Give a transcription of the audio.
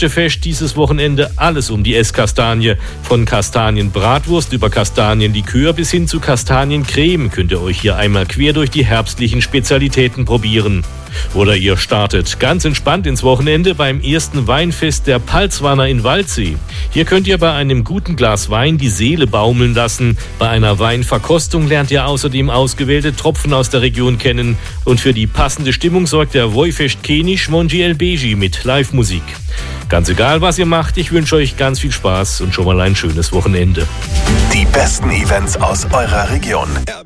Fest dieses Wochenende alles um die Esskastanie. Von Kastanienbratwurst über Kastanienlikör bis hin zu Kastaniencreme könnt ihr euch hier einmal quer durch die herbstlichen Spezialitäten probieren. Oder ihr startet ganz entspannt ins Wochenende beim ersten Weinfest der Palzwaner in Waldsee. Hier könnt ihr bei einem guten Glas Wein die Seele baumeln lassen. Bei einer Weinverkostung lernt ihr außerdem ausgewählte Tropfen aus der Region kennen. Und für die passende Stimmung sorgt der Wojfest Kenisch Monji Elbeji mit Live-Musik. Ganz egal, was ihr macht, ich wünsche euch ganz viel Spaß und schon mal ein schönes Wochenende. Die besten Events aus eurer Region.